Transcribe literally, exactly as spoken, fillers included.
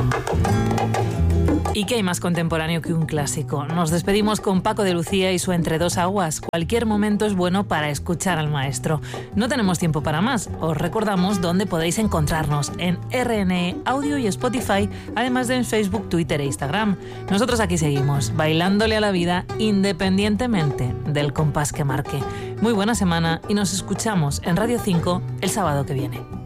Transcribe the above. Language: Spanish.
¿Y qué hay más contemporáneo que un clásico? Nos despedimos con Paco de Lucía y su Entre dos aguas. Cualquier momento es bueno para escuchar al maestro. No tenemos tiempo para más. Os recordamos dónde podéis encontrarnos: en R N E Audio y Spotify, además de en Facebook, Twitter e Instagram. Nosotros aquí seguimos, bailándole a la vida independientemente del compás que marque. Muy buena semana y nos escuchamos en Radio cinco el sábado que viene.